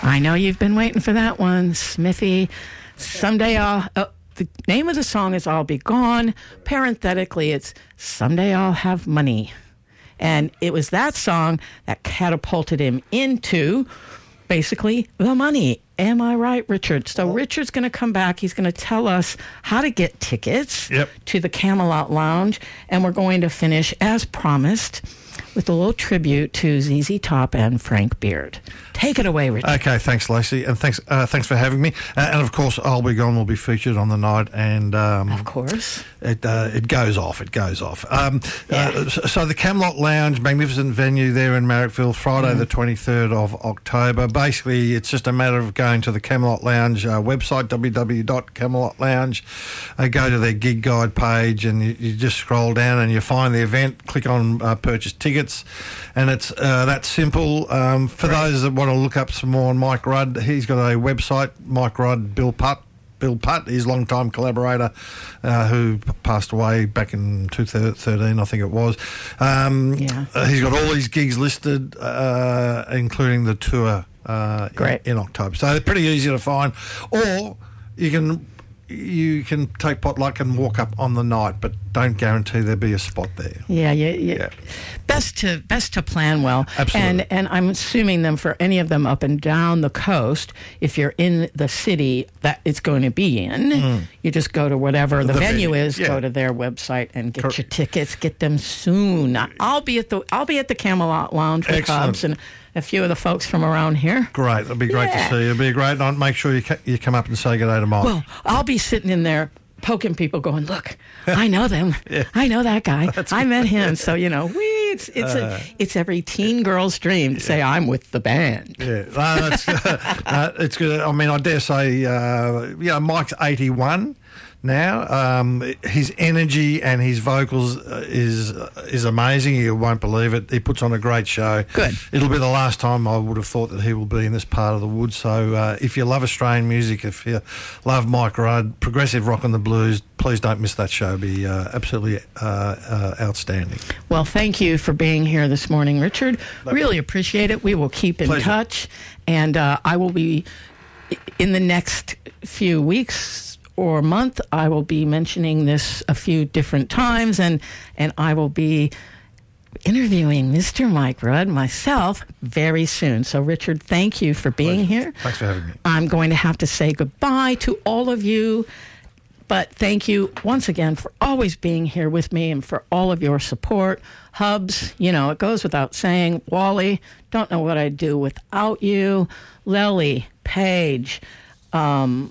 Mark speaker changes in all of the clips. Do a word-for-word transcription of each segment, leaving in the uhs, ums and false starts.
Speaker 1: I know you've been waiting for that one, Smithy. Someday I'll... Uh, the name of the song is I'll Be Gone. Parenthetically, it's Someday I'll Have Money. And it was that song that catapulted him into, basically, the money. Am I right, Richard? So Richard's going to come back. He's going to tell us how to get tickets
Speaker 2: yep.
Speaker 1: to the Camelot Lounge. And we're going to finish, as promised, with a little tribute to Z Z Top and Frank Beard. Take it away, Richard.
Speaker 2: Okay, thanks, Lacey, and thanks uh, thanks for having me. Uh, and, of course, I'll Be Gone will be featured on the night. And um,
Speaker 1: Of course.
Speaker 2: It uh, it goes off. It goes off. Um,
Speaker 1: Yeah.
Speaker 2: uh, so, so the Camelot Lounge, magnificent venue there in Marrickville, Friday
Speaker 1: Mm-hmm.
Speaker 2: the twenty-third of October. Basically, it's just a matter of going to the Camelot Lounge uh, website, w w w dot camelot lounge. Uh, go to their gig guide page and you, you just scroll down and you find the event, click on uh, purchase tickets, and it's uh, that simple. Um, for
Speaker 1: Right.
Speaker 2: those that want to look up some more on Mike Rudd, he's got a website, Mike Rudd, Bill Putt. Bill Putt, his longtime collaborator, uh, who p- passed away back in two thousand thirteen, I think it was. Um,
Speaker 1: Yeah.
Speaker 2: uh, he's got all these gigs listed, uh, including the tour uh,
Speaker 1: Great.
Speaker 2: in, in October. So they're pretty easy to find. Or you can you can take potluck and walk up on the night, but don't guarantee there'll be a spot there.
Speaker 1: Yeah, yeah, yeah.
Speaker 2: Yeah.
Speaker 1: Best to best to plan well.
Speaker 2: Absolutely.
Speaker 1: And and I'm assuming them for any of them up and down the coast. If you're in the city that it's going to be in, you just go to whatever the,
Speaker 2: The
Speaker 1: venue
Speaker 2: venue,
Speaker 1: is.
Speaker 2: yeah.
Speaker 1: Go to their website and get
Speaker 2: Cor-
Speaker 1: your tickets. Get them soon. I'll be at the I'll be at the Camelot Lounge with
Speaker 2: Excellent.
Speaker 1: Hubs and a few of the folks from around here.
Speaker 2: Great. It'll be great
Speaker 1: Yeah.
Speaker 2: to see you. It'll be a great night. Make sure you, ca- you come up and say good day to Mike.
Speaker 1: Well, I'll be sitting in there poking people going, look, I know them.
Speaker 2: Yeah.
Speaker 1: I know that guy. I met him. So, you know, we, it's it's,
Speaker 2: Uh,
Speaker 1: a, it's every teen girl's dream to say I'm with the band.
Speaker 2: Yeah, no, that's, uh, it's good. I mean, I dare say, uh, you know, Mike's eighty-one now. Um, his energy and his vocals uh, is is amazing. You won't believe it. He puts on a great show.
Speaker 1: Good.
Speaker 2: It'll be the last time I would have thought that he will be in this part of the woods. So uh, if you love Australian music, if you love Mike Rudd, progressive rock and the blues, please don't miss that show. It'll be uh, absolutely uh, uh, outstanding.
Speaker 1: Well, thank you for being here this morning, Richard. Really appreciate it. We will keep in
Speaker 2: Pleasure.
Speaker 1: touch. And uh, I will be, in the next few weeks or month, I will be mentioning this a few different times. And, and I will be interviewing Mister Mike Rudd myself very soon. So, Richard, thank you for being
Speaker 2: Pleasure.
Speaker 1: here.
Speaker 2: Thanks for having me.
Speaker 1: I'm going to have to say goodbye to all of you. But thank you once again for always being here with me and for all of your support. Hubs, you know, it goes without saying. Wally, don't know what I'd do without you. Lely, Paige, um,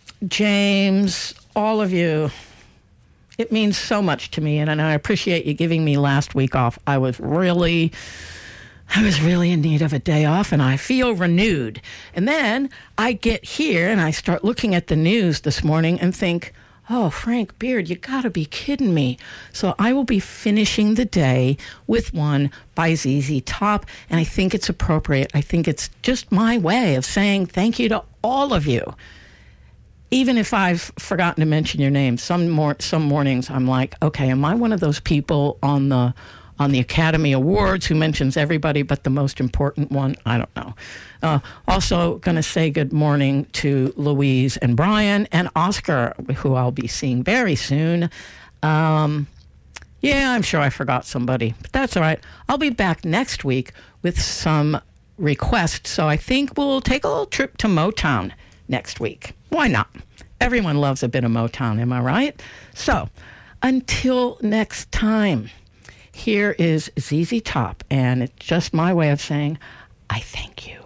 Speaker 1: James, all of you. It means so much to me, and, and I appreciate you giving me last week off. I was really... I was really in need of a day off, and I feel renewed. And then I get here, and I start looking at the news this morning and think, oh, Frank Beard, you got to be kidding me. So I will be finishing the day with one by Z Z Top, and I think it's appropriate. I think it's just my way of saying thank you to all of you. Even if I've forgotten to mention your name, some more some mornings I'm like, okay, am I one of those people on the on the Academy Awards who mentions everybody but the most important one? I don't know. Uh, also going to say good morning to Louise and Brian and Oscar, who I'll be seeing very soon. Um, yeah, I'm sure I forgot somebody, but that's all right. I'll be back next week with some requests, so I think we'll take a little trip to Motown next week. Why not? Everyone loves a bit of Motown, am I right? So, until next time, here is Z Z Top, and it's just my way of saying, I thank you.